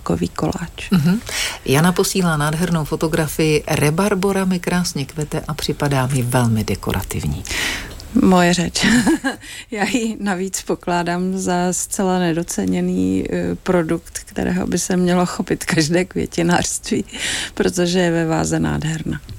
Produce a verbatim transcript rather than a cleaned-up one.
takový koláč. Mm-hmm. Jana posílá nádhernou fotografii. Rebarbora mi krásně kvete a připadá mi velmi dekorativní. Moje řeč. Já ji navíc pokládám za zcela nedoceněný produkt, kterého by se mělo chopit každé květinářství, protože je ve váze nádherná.